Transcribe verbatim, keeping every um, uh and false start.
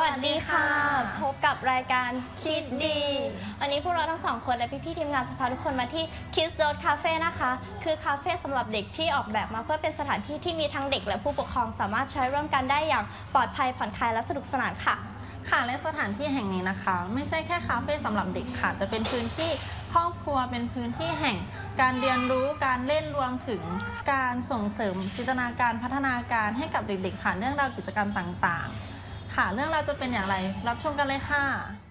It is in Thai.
วัสดีค่ะพบกับรายการคิดดีวันนี้พวกเราทั้งสองคนและพี่ๆทีมงานจะพาทุกคนมาที่ Kids Road Cafe นะคะคือคาเฟ่สำหรับเด็กที่ออกแบบมาเพื่อเป็นสถานที่ที่มีทั้งเด็กและผู้ปกครองสามารถใช้ร่วมกันได้อย่างปลอดภัยผ่อนคลายและสนุกสนานค่ะค่ะและสถานที่แห่งนี้นะคะไม่ใช่แค่คาเฟ่สำหรับเด็กค่ะแต่เป็นพื้นที่ครอบครัวเป็นพื้นที่แห่งการเรียนรู้การเล่นรวมถึงการส่งเสริมจินตนาการพัฒนาการให้กับเด็กๆผ่านเรื่องราวกิจกรรมต่างๆค่ะเรื่องราวจะเป็นอย่างไรรับชมกันเลยค่ะ